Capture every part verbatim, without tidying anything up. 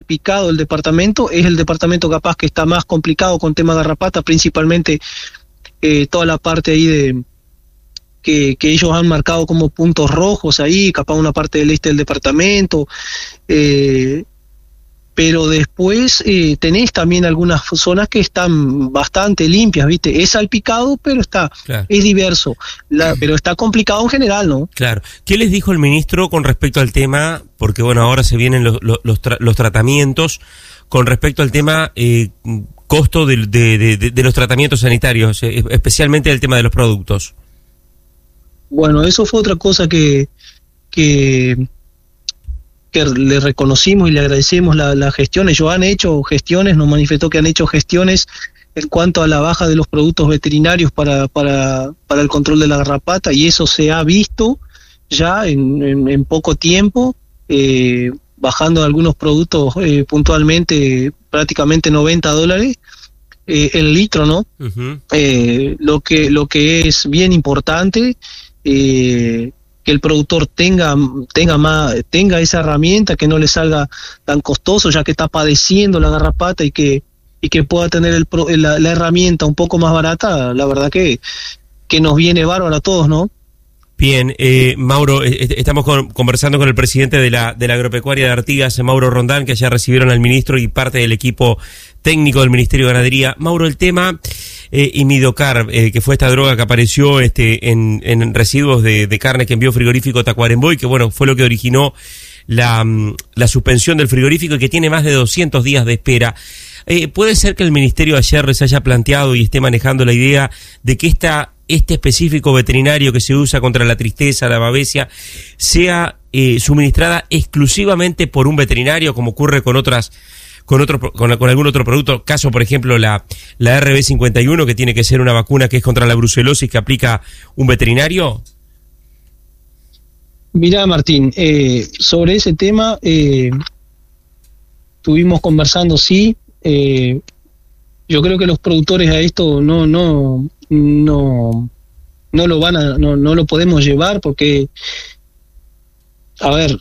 salpicado el departamento, es el departamento capaz que está más complicado con tema garrapata, principalmente eh, toda la parte ahí de que, que ellos han marcado como puntos rojos ahí, capaz una parte del este del departamento, eh, pero después eh, tenés también algunas zonas que están bastante limpias, ¿viste? Es salpicado, pero está, claro. Es diverso, la, pero está complicado en general, ¿no? Claro. ¿Qué les dijo el ministro con respecto al tema? Porque, bueno, ahora se vienen los, los, los, tra los tratamientos, con respecto al tema eh, costo de, de, de, de los tratamientos sanitarios, eh, especialmente el tema de los productos. Bueno, eso fue otra cosa que... que que le reconocimos y le agradecemos las la gestiones. Ellos han hecho gestiones, nos manifestó que han hecho gestiones en cuanto a la baja de los productos veterinarios para para para el control de la garrapata, y eso se ha visto ya en, en, en poco tiempo, eh, bajando algunos productos eh, puntualmente prácticamente noventa dólares eh, el litro, ¿no? Uh-huh. eh, lo que lo que es bien importante, eh, que el productor tenga tenga más tenga esa herramienta, que no le salga tan costoso, ya que está padeciendo la garrapata, y que y que pueda tener el, la, la herramienta un poco más barata. La verdad que que nos viene bárbaro a todos, ¿no? Bien, eh, Mauro, eh, estamos con, conversando con el presidente de la de la agropecuaria de Artigas, Mauro Rondán, que ya recibieron al ministro y parte del equipo técnico del Ministerio de Ganadería. Mauro, el tema eh, Imidocar, eh, que fue esta droga que apareció este en, en residuos de, de carne que envió frigorífico Tacuarembó, y que, bueno, fue lo que originó la, la suspensión del frigorífico, y que tiene más de doscientos días de espera. Eh, ¿Puede ser que el Ministerio ayer les haya planteado y esté manejando la idea de que esta este específico veterinario que se usa contra la tristeza, la babesia, sea eh, suministrada exclusivamente por un veterinario, como ocurre con otras, con otro, con, con algún otro producto? Caso, por ejemplo, la, la R B cincuenta y uno, que tiene que ser una vacuna que es contra la brucelosis, que aplica un veterinario. Mirá, Martín, eh, sobre ese tema eh, estuvimos conversando, sí. Eh, yo creo que los productores a esto no no no no lo van a no no lo podemos llevar, porque, a ver,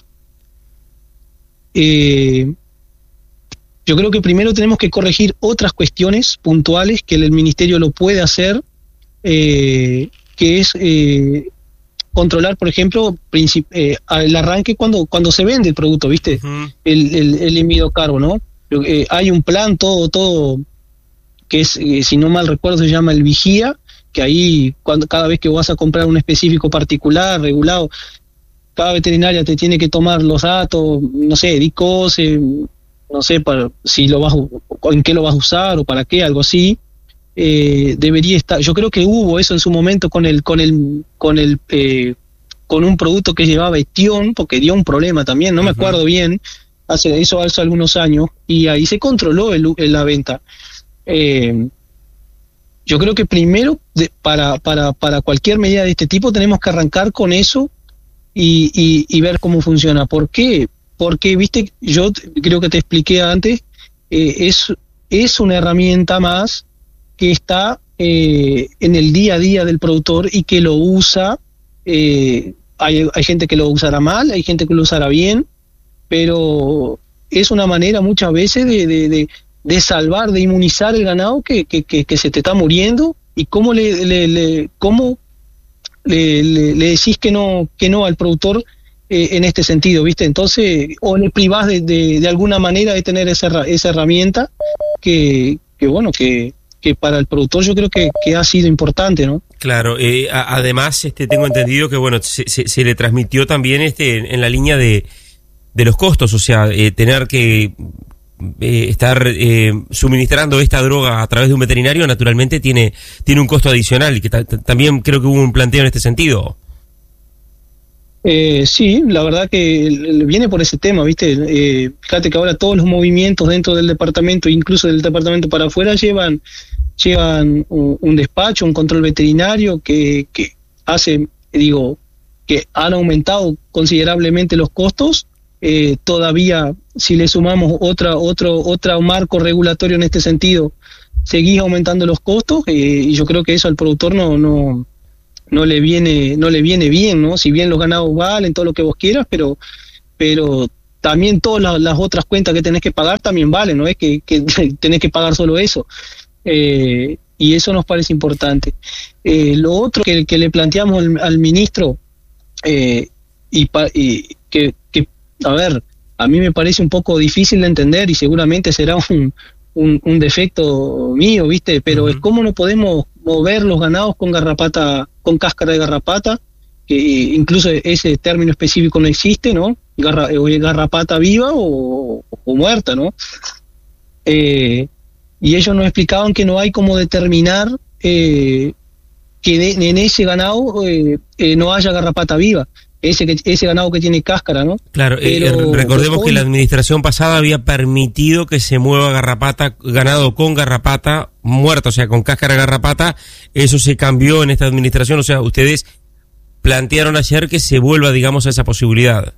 eh, yo creo que primero tenemos que corregir otras cuestiones puntuales que el ministerio lo puede hacer, eh, que es eh, controlar, por ejemplo, princip eh, el arranque cuando cuando se vende el producto, ¿viste? Uh-huh. el, el, el imidocarbo, ¿no? Eh, hay un plan todo todo que es, eh, si no mal recuerdo, se llama el vigía, que ahí cuando cada vez que vas a comprar un específico particular regulado, cada veterinaria te tiene que tomar los datos, no sé, dicose, no sé para si lo vas en qué lo vas a usar o para qué, algo así. Eh, debería estar, yo creo que hubo eso en su momento con el con el con el eh, con un producto que llevaba etión, porque dio un problema también, no uh-huh. me acuerdo bien, hace eso hace algunos años, y ahí se controló el, el, la venta. Eh, yo creo que primero de, para para para cualquier medida de este tipo tenemos que arrancar con eso y, y, y ver cómo funciona. ¿Por qué? Porque, viste, yo creo que te expliqué antes, eh, es es una herramienta más que está eh, en el día a día del productor y que lo usa. Eh, hay, hay gente que lo usará mal, hay gente que lo usará bien, pero es una manera muchas veces de, de, de, de salvar, de inmunizar el ganado que, que, que, que se te está muriendo. Y cómo le, le, le cómo le, le, le decís que no que no al productor eh, en este sentido, ¿viste? Entonces, o le privás de, de, de alguna manera de tener esa, esa herramienta que, que bueno, que que para el productor yo creo que, que ha sido importante, ¿no? Claro, eh, a, además este tengo entendido que bueno se, se, se le transmitió también este en, en la línea de, de los costos, o sea, eh, tener que eh, estar eh, suministrando esta droga a través de un veterinario naturalmente tiene tiene un costo adicional, y que ta, ta, también creo que hubo un planteo en este sentido. Eh, sí, la verdad que viene por ese tema, ¿viste? Eh, fíjate que ahora todos los movimientos dentro del departamento, incluso del departamento para afuera, llevan llevan un, un despacho, un control veterinario que, que hace, digo, que han aumentado considerablemente los costos. Eh, todavía, si le sumamos otra otro otro marco regulatorio en este sentido, seguís aumentando los costos, eh, y yo creo que eso al productor no no no le viene no le viene bien, ¿no? Si bien los ganados valen todo lo que vos quieras, pero pero también todas las, las otras cuentas que tenés que pagar también valen, no es que, que tenés que pagar solo eso. Eh, y eso nos parece importante. Eh, lo otro que, que le planteamos al, al ministro, eh, y, pa, y que, que, a ver, a mí me parece un poco difícil de entender y seguramente será un, un, un defecto mío, ¿viste? Pero uh-huh. es cómo no podemos mover los ganados con garrapata, con cáscara de garrapata, que incluso ese término específico no existe, ¿no? Garra, garrapata viva o, o muerta, ¿no? Eh, y ellos nos explicaban que no hay como determinar eh, que de, en ese ganado eh, eh, no haya garrapata viva, ese que, ese ganado que tiene cáscara, ¿no? Claro, Pero, eh, recordemos hoy, que la administración pasada había permitido que se mueva garrapata, ganado con garrapata muerta, o sea, con cáscara de garrapata. Eso se cambió en esta administración, o sea, ustedes plantearon ayer que se vuelva, digamos, a esa posibilidad.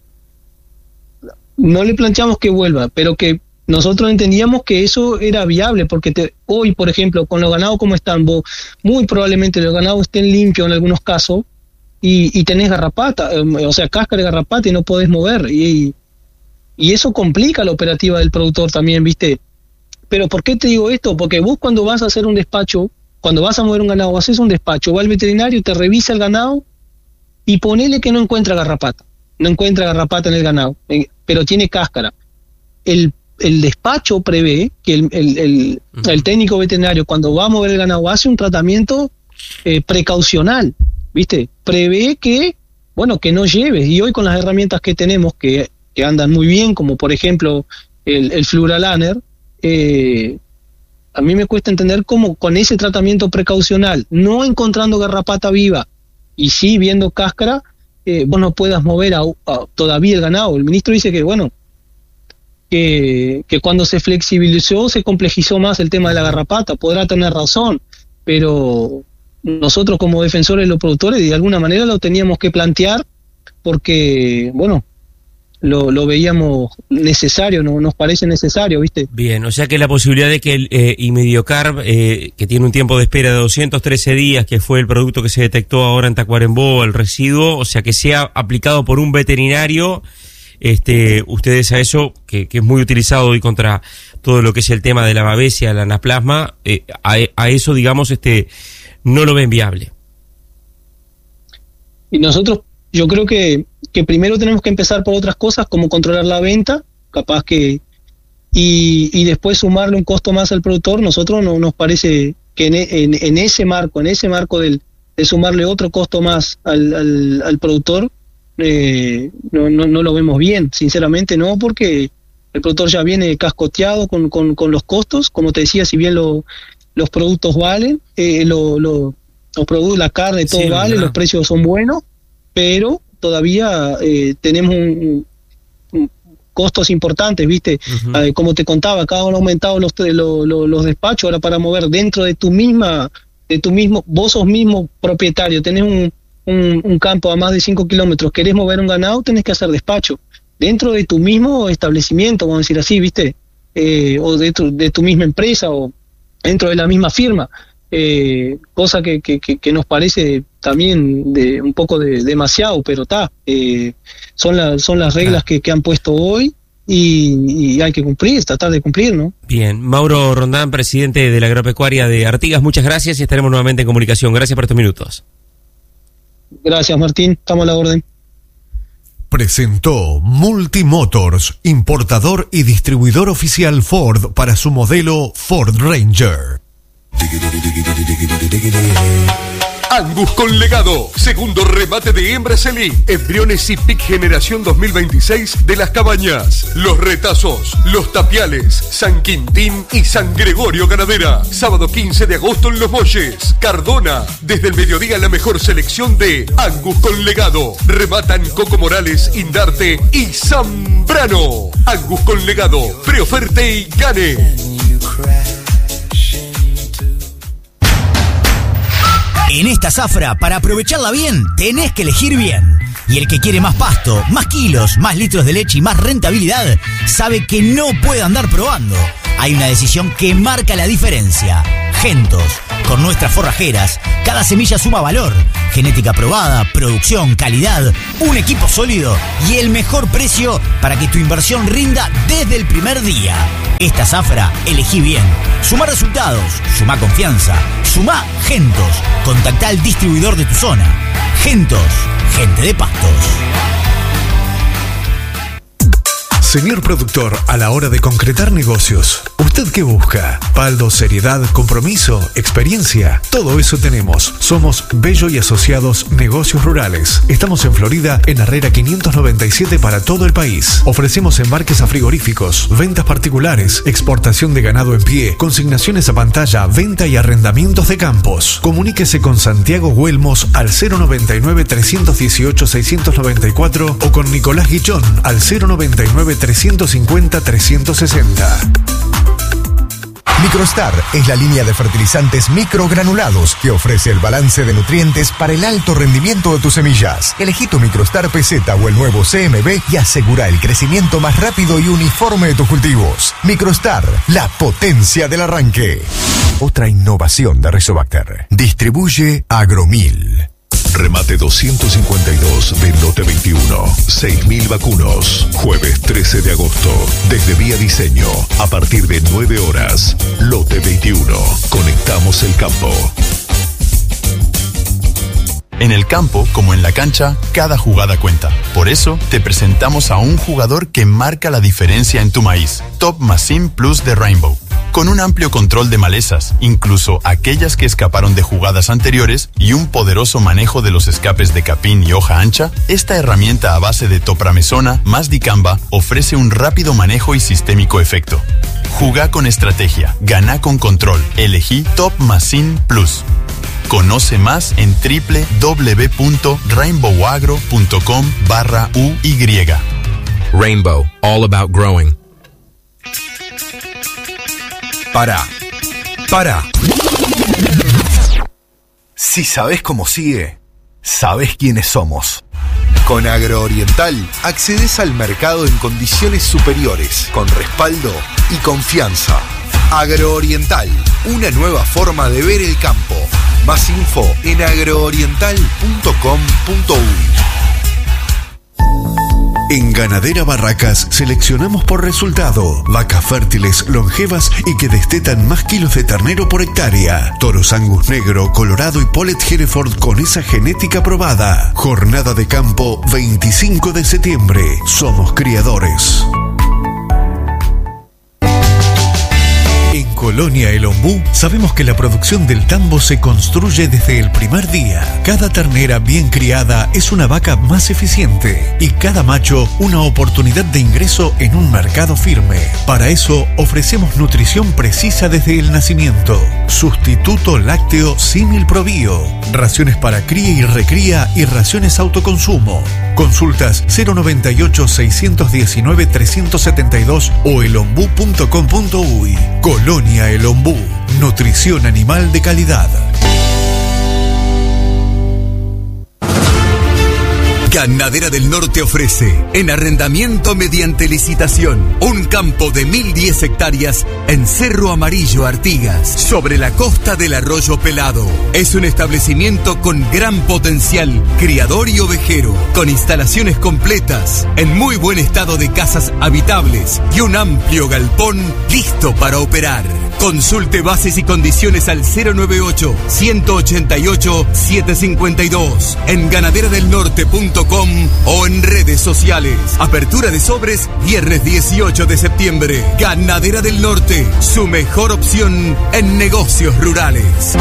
No le planteamos que vuelva, pero que nosotros entendíamos que eso era viable, porque te, hoy, por ejemplo, con los ganados como están, vos, muy probablemente los ganados estén limpios en algunos casos, y, y tenés garrapata, eh, o sea, cáscara de garrapata y no podés mover, y, y eso complica la operativa del productor también, ¿viste? Pero ¿por qué te digo esto? Porque vos cuando vas a hacer un despacho, cuando vas a mover un ganado, haces un despacho, va el veterinario, te revisa el ganado, y ponele que no encuentra garrapata, no encuentra garrapata en el ganado, eh, pero tiene cáscara. El el despacho prevé que el, el, el, uh-huh. el técnico veterinario, cuando va a mover el ganado, hace un tratamiento eh, precaucional, ¿viste? Prevé que, bueno, que no lleves. Y hoy con las herramientas que tenemos, que, que andan muy bien, como por ejemplo el, el Fluralaner, eh, a mí me cuesta entender cómo con ese tratamiento precaucional, no encontrando garrapata viva y sí viendo cáscara, eh, vos no puedas mover a, a, todavía el ganado. El ministro dice que, bueno, Que, que cuando se flexibilizó se complejizó más el tema de la garrapata, podrá tener razón, pero nosotros como defensores de los productores de alguna manera lo teníamos que plantear porque, bueno, lo, lo veíamos necesario, no nos parece necesario, ¿viste? Bien, o sea que la posibilidad de que el eh, Imidiocarb, eh, que tiene un tiempo de espera de doscientos trece días, que fue el producto que se detectó ahora en Tacuarembó, el residuo, o sea que sea aplicado por un veterinario. Este, ustedes a eso, que, que es muy utilizado hoy contra todo lo que es el tema de la babesia, la anaplasma, eh, a, a eso, digamos, este, no lo ven viable. Y nosotros, yo creo que, que primero tenemos que empezar por otras cosas, como controlar la venta, capaz que, y, y después sumarle un costo más al productor. Nosotros no nos parece que en, en, en ese marco, en ese marco del, de sumarle otro costo más al, al, al productor, Eh, no, no, no lo vemos bien, sinceramente no, porque el productor ya viene cascoteado con, con, con los costos, como te decía, si bien lo, los productos valen, eh, lo, lo, los productos, la carne, todo sí, vale, ¿verdad? Los precios son buenos, pero todavía eh, tenemos un, un, costos importantes, ¿viste? Uh-huh. Eh, como te contaba, acá han aumentado los, los, los, los despachos, ahora para mover dentro de tu misma, de tu mismo, vos sos mismo propietario, tenés un Un, un campo a más de cinco kilómetros, querés mover un ganado, tenés que hacer despacho dentro de tu mismo establecimiento, vamos a decir así, ¿viste? Eh, o de tu, de tu misma empresa o dentro de la misma firma, eh, cosa que, que, que, que nos parece también de un poco de demasiado, pero está, eh, son, la, son las reglas que, que han puesto hoy y, y hay que cumplir, tratar de cumplir, ¿no? Bien, Mauro Rondán, presidente de la Agropecuaria de Artigas, muchas gracias y estaremos nuevamente en comunicación. Gracias por estos minutos. Gracias, Martín, estamos a la orden. Presentó Multimotors, importador y distribuidor oficial Ford para su modelo Ford Ranger. Angus con legado, segundo remate de hembras elite, embriones y pic generación dos mil veintiséis de Las Cabañas, Los Retazos, Los Tapiales, San Quintín y San Gregorio Ganadera. Sábado quince de agosto en Los Molles, Cardona, desde el mediodía la mejor selección de Angus con legado. Rematan Coco Morales, Indarte y Zambrano. Angus con legado, preoferte y gane. En esta zafra, para aprovecharla bien, tenés que elegir bien. Y el que quiere más pasto, más kilos, más litros de leche y más rentabilidad, sabe que no puede andar probando. Hay una decisión que marca la diferencia. Gentos, Con nuestras forrajeras, cada semilla suma valor. Genética probada, producción, calidad, un equipo sólido y el mejor precio para que tu inversión rinda desde el primer día. Esta zafra, elegí bien. Suma resultados, suma confianza, suma Gentos. Contactá al distribuidor de tu zona. Gentos, gente de Pastos. Señor productor, a la hora de concretar negocios, ¿usted qué busca? Paldo, seriedad, compromiso, experiencia. Todo eso tenemos. Somos Bello y Asociados Negocios Rurales. Estamos en Florida, en Herrera quinientos noventa y siete para todo el país. Ofrecemos embarques a frigoríficos, ventas particulares, exportación de ganado en pie, consignaciones a pantalla, venta y arrendamientos de campos. Comuníquese con Santiago Huelmos al cero noventa y nueve, trescientos dieciocho, seiscientos noventa y cuatro o con Nicolás Guichón al cero noventa y nueve, trescientos cincuenta, trescientos sesenta. Microstar es la línea de fertilizantes microgranulados que ofrece el balance de nutrientes para el alto rendimiento de tus semillas. Elegí tu Microstar P Z o el nuevo C M B y asegura el crecimiento más rápido y uniforme de tus cultivos. Microstar, la potencia del arranque. Otra innovación de Rizobacter. Distribuye Agromil. Remate doscientos cincuenta y dos de Lote veintiuno. seis mil vacunos. Jueves trece de agosto. Desde Vía Diseño. A partir de nueve horas. Lote veintiuno. Conectamos el campo. En el campo, como en la cancha, cada jugada cuenta. Por eso, te presentamos a un jugador que marca la diferencia en tu maíz. Top Machine Plus de Rainbow. Con un amplio control de malezas, incluso aquellas que escaparon de jugadas anteriores, y un poderoso manejo de los escapes de capín y hoja ancha, esta herramienta a base de topramesona más dicamba ofrece un rápido manejo y sistémico efecto. Jugá con estrategia, ganá con control. Elegí Top Machine Plus. Conoce más en doble u doble u doble u punto rainbow agro punto com barra U Y. Rainbow, all about growing. Para. Para. Si sabes cómo sigue, sabes quiénes somos. Con Agrooriental accedes al mercado en condiciones superiores, con respaldo y confianza. Agrooriental, una nueva forma de ver el campo. Más info en agrooriental punto com punto uy. En Ganadera Barracas seleccionamos por resultado vacas fértiles, longevas y que destetan más kilos de ternero por hectárea. Toros Angus negro, colorado y Polet Hereford con esa genética probada. Jornada de campo veinticinco de septiembre. Somos criadores. En Colonia El Ombú sabemos que la producción del tambo se construye desde el primer día. Cada ternera bien criada es una vaca más eficiente y cada macho una oportunidad de ingreso en un mercado firme. Para eso ofrecemos nutrición precisa desde el nacimiento. Sustituto lácteo Símil Probío. Raciones para cría y recría y raciones autoconsumo. Consultas cero noventa y ocho, seiscientos diecinueve, trescientos setenta y dos o elombú punto com punto uy. Colonia El Ombú, nutrición animal de calidad. Ganadera del Norte ofrece, en arrendamiento mediante licitación, un campo de mil diez hectáreas en Cerro Amarillo, Artigas, sobre la costa del Arroyo Pelado. Es un establecimiento con gran potencial, criador y ovejero, con instalaciones completas, en muy buen estado de casas habitables y un amplio galpón listo para operar. Consulte bases y condiciones al cero noventa y ocho, ciento ochenta y ocho, setecientos cincuenta y dos en ganadera del norte punto com o en redes sociales. Apertura de sobres viernes dieciocho de septiembre. Ganadera del Norte, su mejor opción en negocios rurales.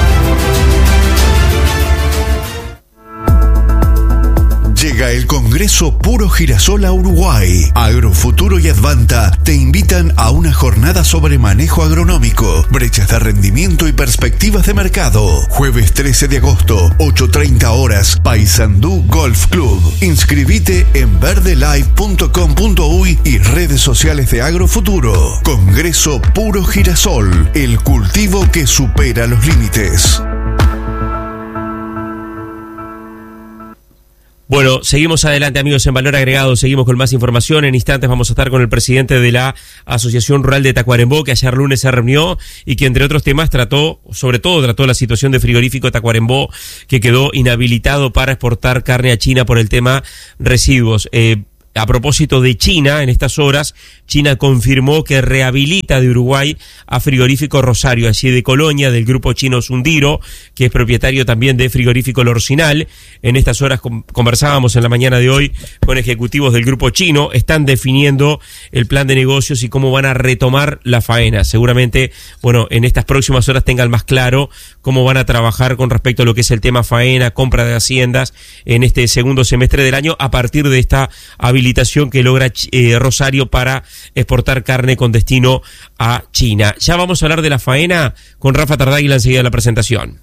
Llega el Congreso Puro Girasol a Uruguay. Agrofuturo y Advanta te invitan a una jornada sobre manejo agronómico, brechas de rendimiento y perspectivas de mercado. Jueves trece de agosto, ocho treinta horas, Paysandú Golf Club. Inscribite en verde live punto com punto uy y redes sociales de Agrofuturo. Congreso Puro Girasol, el cultivo que supera los límites. Bueno, seguimos adelante, amigos, en Valor Agregado, seguimos con más información. En instantes vamos a estar con el presidente de la Asociación Rural de Tacuarembó, que ayer lunes se reunió y que, entre otros temas, trató, sobre todo trató la situación de frigorífico Tacuarembó, que quedó inhabilitado para exportar carne a China por el tema residuos. Eh, A propósito de China, en estas horas, China confirmó que rehabilita de Uruguay a Frigorífico Rosario, así de Colonia, del grupo chino Sundiro, que es propietario también de Frigorífico El Orcinal. En estas horas conversábamos en la mañana de hoy con ejecutivos del grupo chino, están definiendo el plan de negocios y cómo van a retomar la faena. Seguramente, bueno, en estas próximas horas tengan más claro cómo van a trabajar con respecto a lo que es el tema faena, compra de haciendas en este segundo semestre del año, a partir de esta habilitación habilitación que logra eh, Rosario para exportar carne con destino a China. Ya vamos a hablar de la faena con Rafa Tardáguila enseguida de la presentación.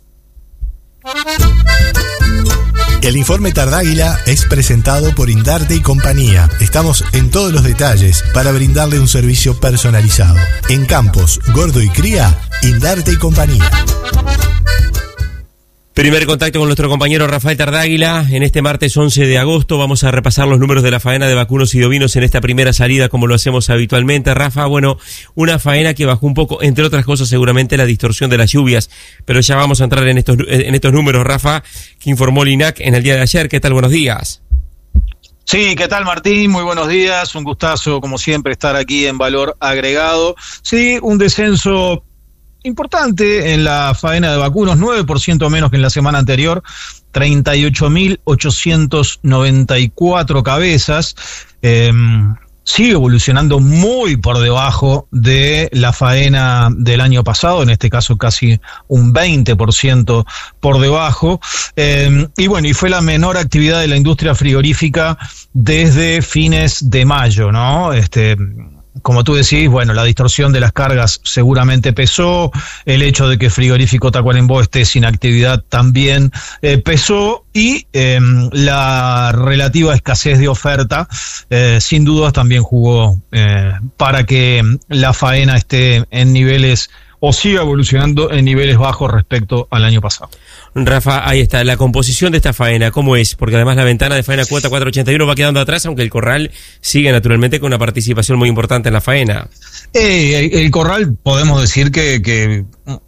El informe Tardáguila es presentado por Indarte y compañía. Estamos en todos los detalles para brindarle un servicio personalizado. En Campos, Gordo y Cría, Indarte y compañía. Primer contacto con nuestro compañero Rafael Tardáguila. En este martes once de agosto vamos a repasar los números de la faena de vacunos y de ovinos en esta primera salida, como lo hacemos habitualmente. Rafa, bueno, una faena que bajó un poco, entre otras cosas seguramente la distorsión de las lluvias, pero ya vamos a entrar en estos, en estos números, Rafa, que informó el I N A C en el día de ayer. ¿Qué tal? Buenos días. Sí, ¿qué tal, Martín? Muy buenos días, un gustazo como siempre estar aquí en Valor Agregado. Sí, un descenso importante en la faena de vacunos, nueve por ciento menos que en la semana anterior, treinta y ocho mil ochocientos noventa y cuatro cabezas. Eh, sigue evolucionando muy por debajo de la faena del año pasado, en este caso casi un veinte por ciento por debajo. Eh, y bueno, y fue la menor actividad de la industria frigorífica desde fines de mayo, ¿no? Este... Como tú decís, bueno, la distorsión de las cargas seguramente pesó, el hecho de que Frigorífico Tacuarembó esté sin actividad también eh, pesó, y eh, la relativa escasez de oferta eh, sin dudas también jugó eh, para que la faena esté en niveles o siga evolucionando en niveles bajos respecto al año pasado. Rafa, ahí está, la composición de esta faena, ¿cómo es? Porque además la ventana de faena cuota cuatrocientos ochenta y uno va quedando atrás, aunque el corral sigue naturalmente con una participación muy importante en la faena. Eh, el, el corral, podemos decir que, que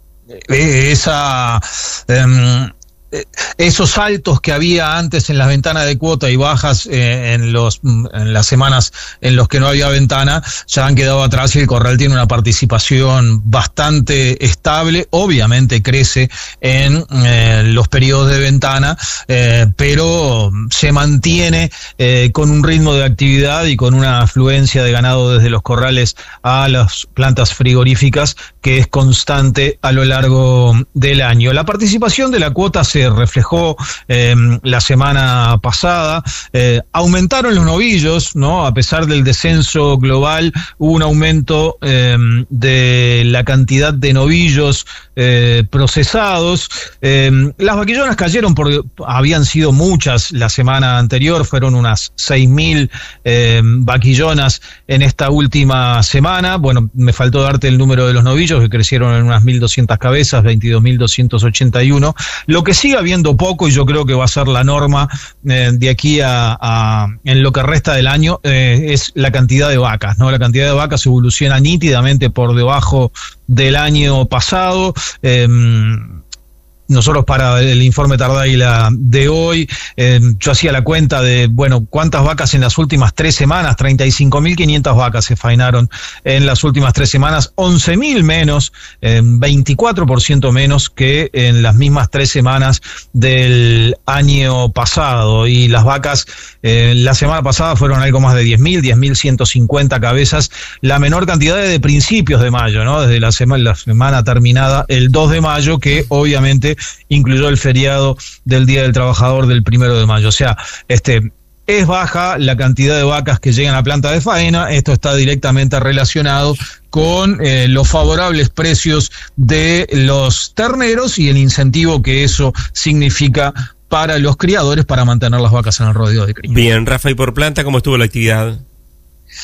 esa... Um, esos saltos que había antes en las ventanas de cuota y bajas eh, en los en las semanas en los que no había ventana ya han quedado atrás, y el corral tiene una participación bastante estable. Obviamente crece en eh, los periodos de ventana, eh, pero se mantiene eh, con un ritmo de actividad y con una afluencia de ganado desde los corrales a las plantas frigoríficas que es constante a lo largo del año. La participación de la cuota se reflejó eh, la semana pasada. Eh, aumentaron los novillos, ¿no? A pesar del descenso global, hubo un aumento eh, de la cantidad de novillos eh, procesados. Eh, las vaquillonas cayeron porque habían sido muchas la semana anterior, fueron unas seis mil eh, vaquillonas en esta última semana. Bueno, me faltó darte el número de los novillos, que crecieron en unas mil doscientas cabezas, veintidós mil doscientos ochenta y uno. Lo que sigue habiendo poco, y yo creo que va a ser la norma eh, de aquí a, a en lo que resta del año, eh, es la cantidad de vacas, ¿no? La cantidad de vacas evoluciona nítidamente por debajo del año pasado. Eh, Nosotros, para el informe Tardáguila de hoy, eh, yo hacía la cuenta de, bueno, cuántas vacas en las últimas tres semanas, treinta y cinco mil quinientas vacas se faenaron en las últimas tres semanas, once mil menos, eh, veinticuatro por ciento menos que en las mismas tres semanas del año pasado. Y las vacas eh, la semana pasada fueron algo más de diez mil, diez mil ciento cincuenta cabezas, la menor cantidad desde principios de mayo, ¿no? Desde la semana, la semana terminada el dos de mayo, que obviamente incluyó el feriado del Día del Trabajador del primero de mayo. O sea, este es baja la cantidad de vacas que llegan a planta de faena. Esto está directamente relacionado con eh, los favorables precios de los terneros y el incentivo que eso significa para los criadores para mantener las vacas en el rodeo de cría. Bien, Rafa, ¿y por planta cómo estuvo la actividad?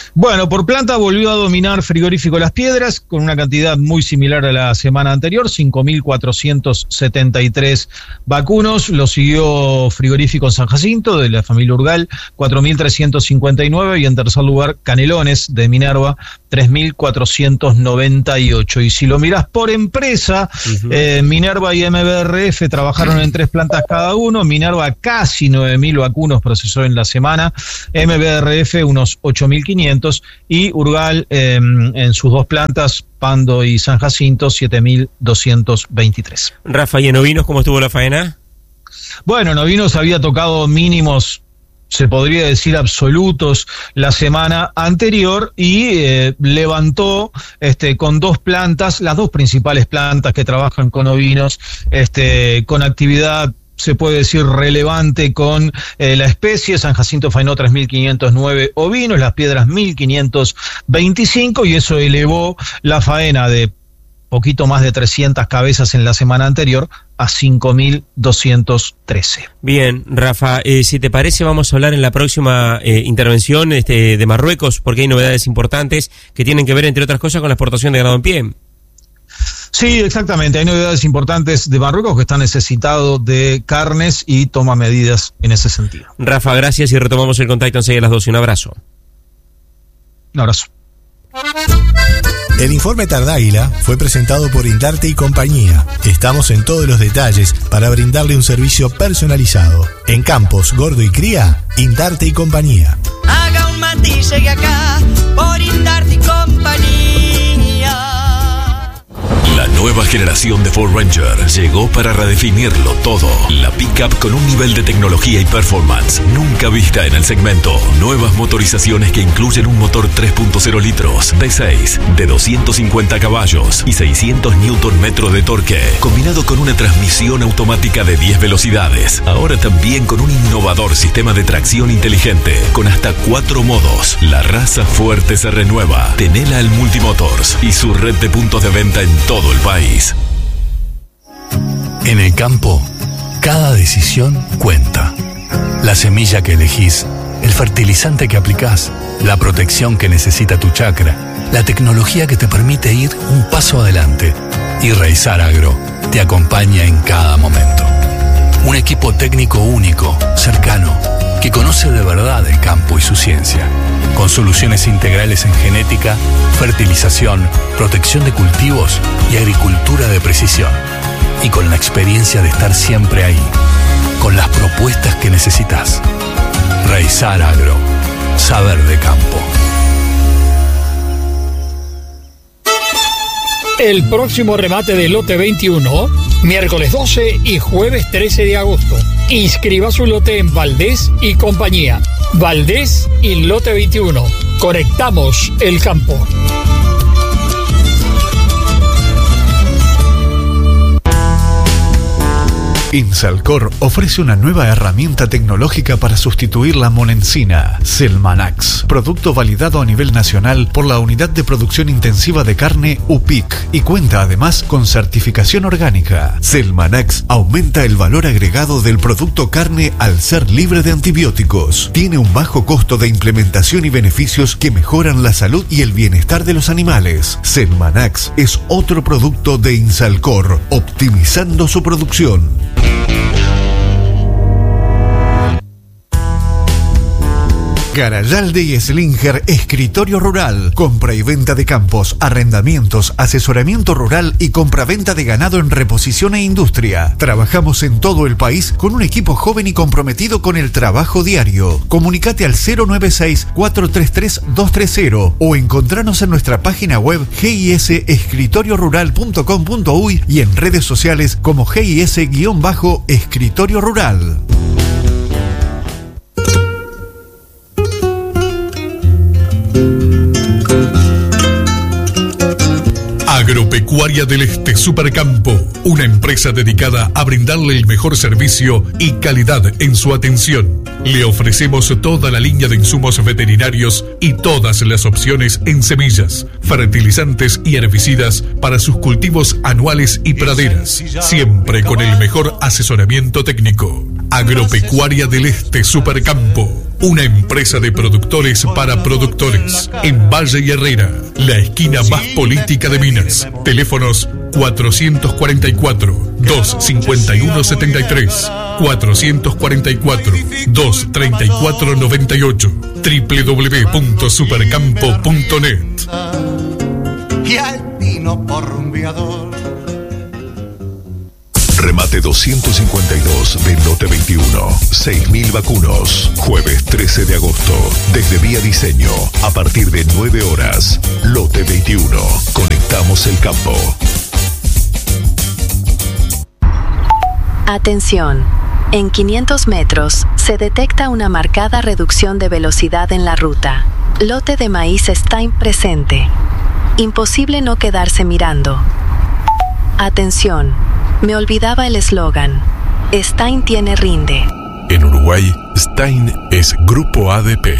Bueno, por planta volvió a dominar Frigorífico Las Piedras con una cantidad muy similar a la semana anterior, cinco mil cuatrocientos setenta y tres vacunos. Lo siguió Frigorífico San Jacinto de la familia Urgal, cuatro mil trescientos cincuenta y nueve, y en tercer lugar Canelones de Minerva, tres mil cuatrocientos noventa y ocho. Y si lo mirás por empresa, uh-huh. eh, Minerva y M B R F trabajaron en tres plantas cada uno. Minerva casi nueve mil vacunos procesó en la semana, M B R F unos ocho mil quinientos y Urgal eh, en sus dos plantas, Pando y San Jacinto, siete mil doscientos veintitrés. Rafa, ¿y en ovinos cómo estuvo la faena? Bueno, en ovinos había tocado mínimos, se podría decir absolutos, la semana anterior y eh, levantó este, con dos plantas, las dos principales plantas que trabajan con ovinos, este, con actividad se puede decir relevante con eh, la especie. San Jacinto faenó tres mil quinientos nueve ovinos, Las Piedras mil quinientos veinticinco, y eso elevó la faena de poquito más de trescientas cabezas en la semana anterior a cinco mil doscientos trece. Bien, Rafa, eh, si te parece vamos a hablar en la próxima eh, intervención este, de Marruecos, porque hay novedades importantes que tienen que ver, entre otras cosas, con la exportación de ganado en pie. Sí, exactamente. Hay novedades importantes de Marruecos, que está necesitado de carnes y toma medidas en ese sentido. Rafa, gracias, y retomamos el contacto enseguida a las doce. Un abrazo. Un abrazo. El informe Tardáguila fue presentado por Indarte y compañía. Estamos en todos los detalles para brindarle un servicio personalizado. En Campos, Gordo y Cría, Indarte y compañía. Haga un matiz, llegue acá por Indarte y compañía. La nueva generación de Ford Ranger llegó para redefinirlo todo. La pickup con un nivel de tecnología y performance nunca vista en el segmento. Nuevas motorizaciones que incluyen un motor tres punto cero litros V seis de doscientos cincuenta caballos y seiscientos newton metros de torque, combinado con una transmisión automática de diez velocidades. Ahora también con un innovador sistema de tracción inteligente con hasta cuatro modos. La raza fuerte se renueva. Tenela al Multimotors y su red de puntos de venta en todo el país. En el campo, cada decisión cuenta. La semilla que elegís, el fertilizante que aplicás, la protección que necesita tu chacra, la tecnología que te permite ir un paso adelante. Y Raizar Agro te acompaña en cada momento. Un equipo técnico único, cercano, que conoce de verdad el campo y su ciencia, con soluciones integrales en genética, fertilización, protección de cultivos y agricultura de precisión, y con la experiencia de estar siempre ahí, con las propuestas que necesitas. Raizar Agro, saber de campo. El próximo remate del lote veintiuno, miércoles doce y jueves trece de agosto. Inscriba su lote en Valdés y compañía. Valdés y lote veintiuno. Conectamos el campo. Insalcor ofrece una nueva herramienta tecnológica para sustituir la monencina, Selmanax, producto validado a nivel nacional por la Unidad de Producción Intensiva de Carne U P I C y cuenta además con certificación orgánica. Selmanax aumenta el valor agregado del producto carne al ser libre de antibióticos. Tiene un bajo costo de implementación y beneficios que mejoran la salud y el bienestar de los animales. Selmanax es otro producto de Insalcor, optimizando su producción. Garayalde y Slinger Escritorio Rural. Compra y venta de campos, arrendamientos, asesoramiento rural y compra-venta de ganado en reposición e industria. Trabajamos en todo el país con un equipo joven y comprometido con el trabajo diario. Comunicate al cero nueve seis, cuatro tres tres, dos tres cero o encontranos en nuestra página web g i s escritorio rural punto com punto u y y en redes sociales como G I S-Escritorio Rural. Agropecuaria del Este Supercampo, una empresa dedicada a brindarle el mejor servicio y calidad en su atención. Le ofrecemos toda la línea de insumos veterinarios y todas las opciones en semillas, fertilizantes y herbicidas para sus cultivos anuales y praderas, siempre con el mejor asesoramiento técnico. Agropecuaria del Este Supercampo. una empresa de productores para productores. En Valle y Herrera, la esquina más política de Minas. Teléfonos cuatrocientos cuarenta y cuatro, doscientos cincuenta y uno setenta y tres, cuatrocientos cuarenta y cuatro, doscientos treinta y cuatro noventa y ocho, doble u doble u doble u punto supercampo punto net. Y al vino por rumbeador. Remate doscientos cincuenta y dos del lote veintiuno. seis mil vacunos. Jueves trece de agosto. Desde Vía Diseño. A partir de nueve horas. Lote veintiuno. Conectamos el campo. Atención. En quinientos metros se detecta una marcada reducción de velocidad en la ruta. Lote de maíz Stein presente. Imposible no quedarse mirando. Atención. Me olvidaba el eslogan. Stein tiene rinde. En Uruguay, Stein es Grupo A D P.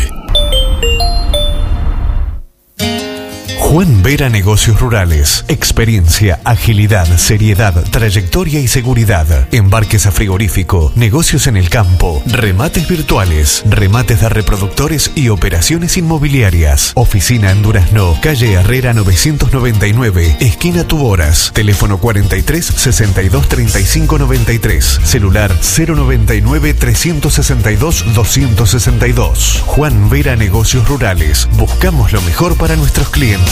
Juan Vera Negocios Rurales. Experiencia, agilidad, seriedad, trayectoria y seguridad. Embarques a frigorífico, negocios en el campo, remates virtuales, remates de reproductores y operaciones inmobiliarias. Oficina en Durazno, calle Herrera novecientos noventa y nueve, esquina Tuboras. Teléfono cuarenta y tres, sesenta y dos, treinta y cinco, noventa y tres. Celular cero noventa y nueve, trescientos sesenta y dos, doscientos sesenta y dos. Juan Vera Negocios Rurales. Buscamos lo mejor para nuestros clientes.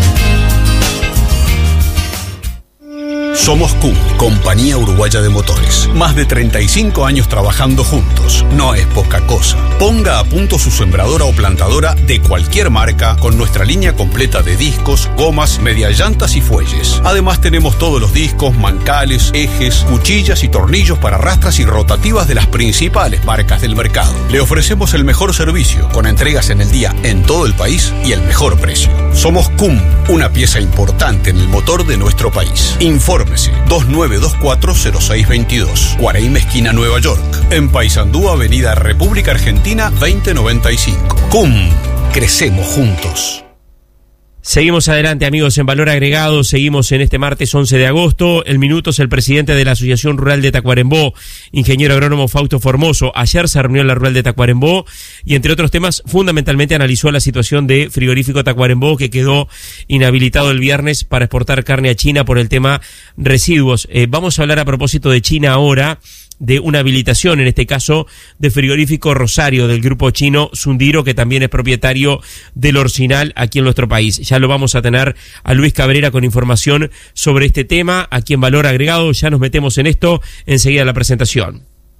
Somos Q, Compañía Uruguaya de Motores. Más de treinta y cinco años trabajando juntos. No es poca cosa. Ponga a punto su sembradora o plantadora de cualquier marca con nuestra línea completa de discos, gomas, mediallantas y fuelles. Además tenemos todos los discos, mancales, ejes, cuchillas y tornillos para rastras y rotativas de las principales marcas del mercado. Le ofrecemos el mejor servicio con entregas en el día en todo el país y el mejor precio. Somos C U M, una pieza importante en el motor de nuestro país. Informe dos nueve dos cuatro, cero seis dos dos, Guaraíma esquina Nueva York. En Paysandú, Avenida República Argentina veinte noventa y cinco. C U M, crecemos juntos. Seguimos adelante, amigos, en Valor Agregado. Seguimos en este martes once de agosto. El minuto es el presidente de la Asociación Rural de Tacuarembó, ingeniero agrónomo Fausto Formoso. Ayer se reunió en la Rural de Tacuarembó y, entre otros temas, fundamentalmente analizó la situación de Frigorífico Tacuarembó, que quedó inhabilitado el viernes para exportar carne a China por el tema residuos. Eh, vamos a hablar a propósito de China ahora, de una habilitación, en este caso, de Frigorífico Rosario, del grupo chino Sundiro, que también es propietario del Orsinal aquí en nuestro país. Ya lo vamos a tener a Luis Cabrera con información sobre este tema, aquí en Valor Agregado. Ya nos metemos en esto, enseguida la presentación.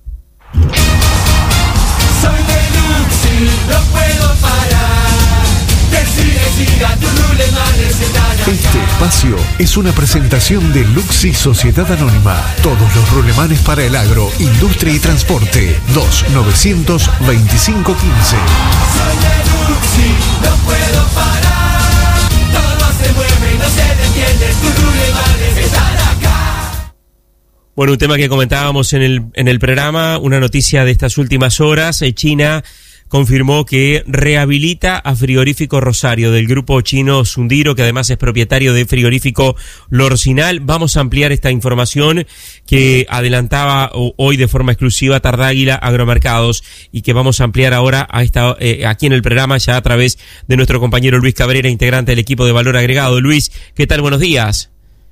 Soy de Luxi, no puedo parar. Decide, siga tu rulema recetaria. Este espacio es una presentación de Luxi Sociedad Anónima. Todos los rulemanes para el agro, industria y transporte. dos novecientos veinticinco quince. Soy de Luxi, no puedo parar. Todo se mueve y no se detiene. Tus rulemanes están acá. Bueno, un tema que comentábamos en el, en el programa, una noticia de estas últimas horas. China confirmó que rehabilita a Frigorífico Rosario, del grupo chino Sundiro, que además es propietario de Frigorífico Lorcinal. Vamos a ampliar esta información que adelantaba hoy de forma exclusiva Tardáguila Agromercados y que vamos a ampliar ahora a esta, eh, aquí en el programa, ya a través de nuestro compañero Luis Cabrera, integrante del equipo de Valor Agregado. Luis, ¿qué tal? Buenos días.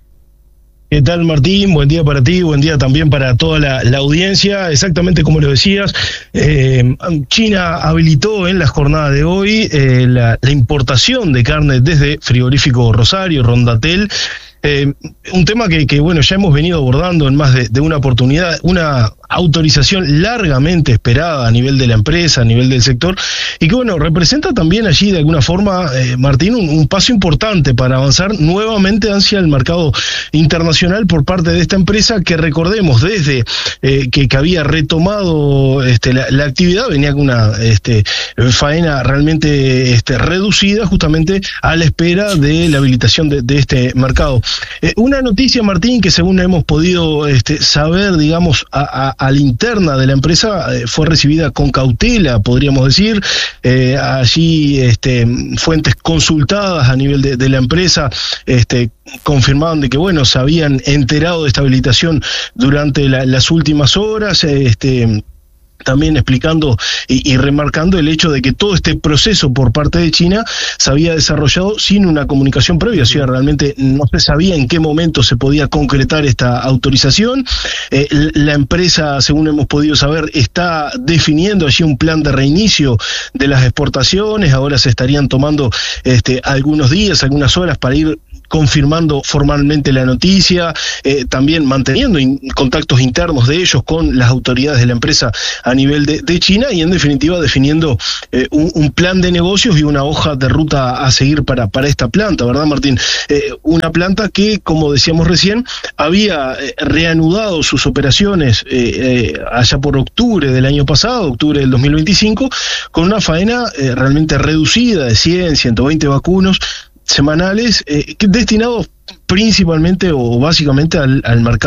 ¿Qué tal, Martín? Buen día para ti, buen día también para toda la, la audiencia. Exactamente como lo decías, eh, China habilitó en la jornada de hoy eh, la, la importación de carne desde Frigorífico Rosario, Rondatel. Eh, un tema que, que, bueno, ya hemos venido abordando en más de, de una oportunidad, una autorización largamente esperada a nivel de la empresa, a nivel del sector, y que, bueno, representa también allí de alguna forma, eh, Martín, un, un paso importante para avanzar nuevamente hacia el mercado internacional por parte de esta empresa que, recordemos, desde eh, que, que había retomado este, la, la actividad, venía con una este, faena realmente este, reducida justamente a la espera de la habilitación de, de este mercado. Eh, una noticia, Martín, que según hemos podido este, saber, digamos, a, a, a la interna de la empresa, eh, fue recibida con cautela, podríamos decir. Eh, allí este, fuentes consultadas a nivel de, de la empresa este, confirmaban de que, bueno, se habían enterado de esta habilitación durante la, las últimas horas. Este, también explicando y, y remarcando el hecho de que todo este proceso por parte de China se había desarrollado sin una comunicación previa, o sea, realmente no se sabía en qué momento se podía concretar esta autorización. Eh, la empresa, según hemos podido saber, está definiendo allí un plan de reinicio de las exportaciones. Ahora se estarían tomando este, algunos días, algunas horas para ir confirmando formalmente la noticia, eh, también manteniendo in, contactos internos de ellos con las autoridades de la empresa a nivel de, de China y en definitiva definiendo eh, un, un plan de negocios y una hoja de ruta a seguir para, para esta planta, ¿verdad, Martín? Eh, una planta que, como decíamos recién, había eh, reanudado sus operaciones eh, eh, allá por octubre del año pasado, octubre del dos mil veinticinco, con una faena eh, realmente reducida de cien, ciento veinte vacunos semanales, eh, destinados principalmente o básicamente al, al mercado